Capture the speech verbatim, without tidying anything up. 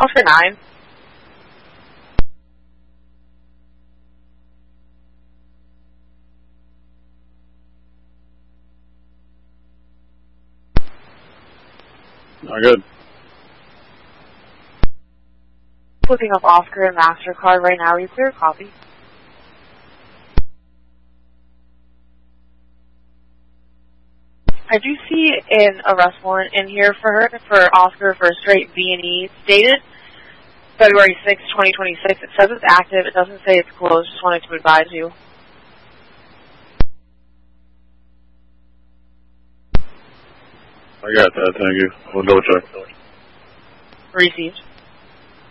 Oscar nine. Not good. Flipping up Oscar and MasterCard right now. Are you clear? Copy. I do see an arrest warrant in here for her, for Oscar, for a straight B and E, dated February sixth, twenty twenty-six. It says it's active. It doesn't say it's closed. Just wanted to advise you. I got that, thank you. We'll double check. Received.